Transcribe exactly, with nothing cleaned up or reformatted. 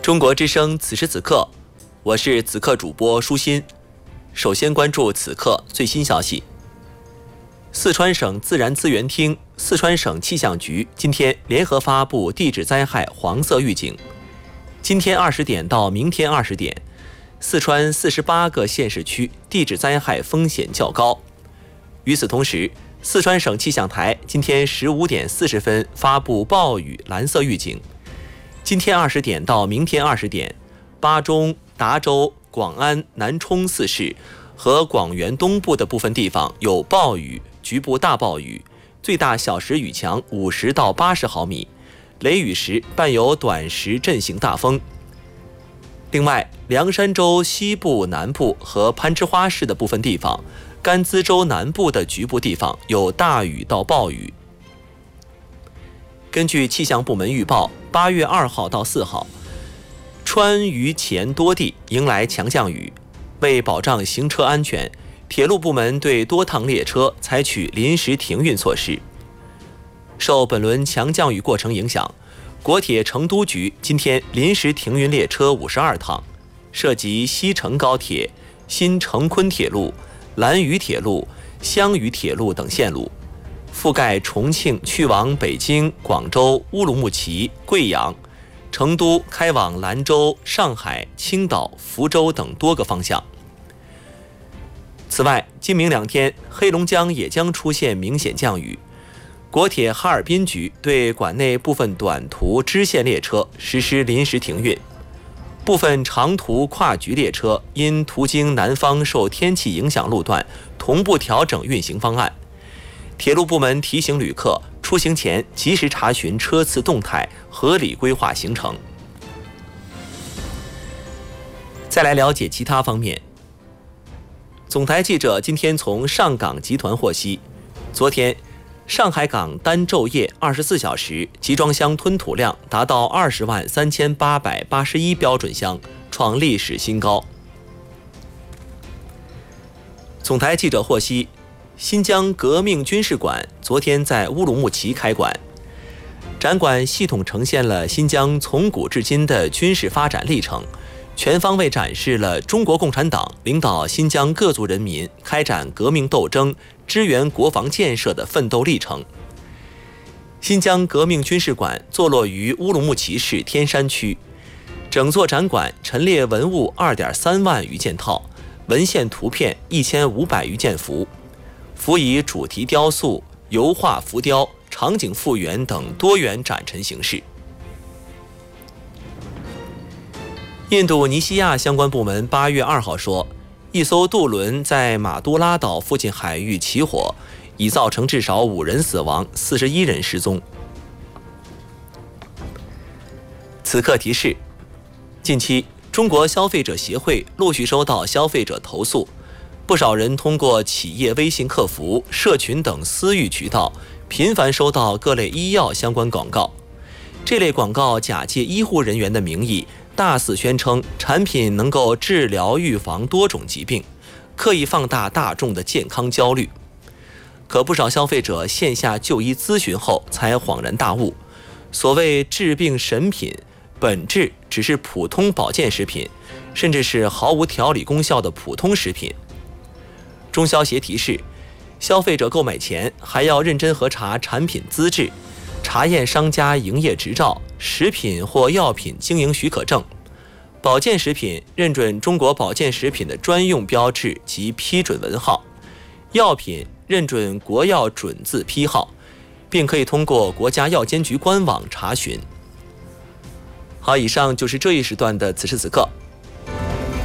中国之声此时此刻，我是此刻主播舒心。首先关注此刻最新消息。四川省自然资源厅、四川省气象局今天联合发布地质灾害黄色预警。今天二十点到明天二十点，四川四十八个县市区地质灾害风险较高。与此同时，四川省气象台今天十五点四十分发布暴雨蓝色预警。今天二十点到明天二十点，巴中、达州、广安、南充四市和广元东部的部分地方有暴雨，局部大暴雨，最大小时雨强五十到八十毫米，雷雨时伴有短时阵性大风。另外，凉山州西部、南部和攀枝花市的部分地方，甘孜州南部的局部地方有大雨到暴雨。根据气象部门预报，八月二号到四号，川渝黔多地迎来强降雨。为保障行车安全，铁路部门对多趟列车采取临时停运措施。受本轮强降雨过程影响，国铁成都局今天临时停运列车五十二趟，涉及西成高铁、新成昆铁路、兰渝铁路、湘渝铁路等线路，覆盖重庆去往北京、广州、乌鲁木齐、贵阳，成都开往兰州、上海、青岛、福州等多个方向。此外，今明两天，黑龙江也将出现明显降雨。国铁哈尔滨局对管内部分短途支线列车实施临时停运，部分长途跨局列车因途经南方受天气影响路段，同步调整运行方案。铁路部门提醒旅客出行前及时查询车次动态，合理规划行程。再来了解其他方面。总台记者今天从上港集团获悉，昨天上海港单昼夜二十四小时集装箱吞吐量达到二十万三千八百八十一标准箱，创历史新高。总台记者获悉，新疆革命军事馆昨天在乌鲁木齐开馆，展馆系统呈现了新疆从古至今的军事发展历程，全方位展示了中国共产党领导新疆各族人民开展革命斗争、支援国防建设的奋斗历程。新疆革命军事馆坐落于乌鲁木齐市天山区，整座展馆陈列文物 二点三万余件套，文献图片一千五百余件幅，辅以主题雕塑、油画浮雕、场景复原等多元展陈形式。印度尼西亚相关部门八月二号说，一艘渡轮在马都拉岛附近海域起火，已造成至少五人死亡，四十一人失踪。此刻提示：近期，中国消费者协会陆续收到消费者投诉，不少人通过企业微信客服、社群等私域渠道，频繁收到各类医药相关广告。这类广告假借医护人员的名义，大肆宣称产品能够治疗预防多种疾病，刻意放大大众的健康焦虑。可不少消费者线下就医咨询后才恍然大悟，所谓治病神品，本质只是普通保健食品，甚至是毫无调理功效的普通食品。中消协提示，消费者购买前还要认真核查产品资质，查验商家营业执照、食品或药品经营许可证。保健食品认准中国保健食品的专用标志及批准文号，药品认准国药准字批号，并可以通过国家药监局官网查询。好，以上就是这一时段的此时此刻，